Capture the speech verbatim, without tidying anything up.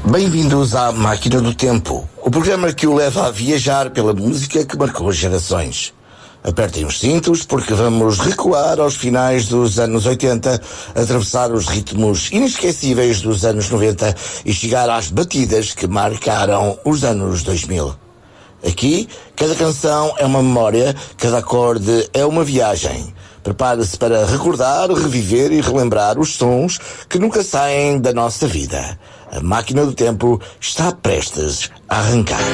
Bem-vindos à Máquina do Tempo, o programa que o leva a viajar pela música que marcou gerações. Apertem os cintos porque vamos recuar aos finais dos anos oitenta, atravessar os ritmos inesquecíveis dos anos noventa e chegar às batidas que marcaram os anos dois mil. Aqui, cada canção é uma memória, cada acorde é uma viagem. Prepare-se para recordar, reviver e relembrar os sons que nunca saem da nossa vida. A Máquina do Tempo está prestes a arrancar.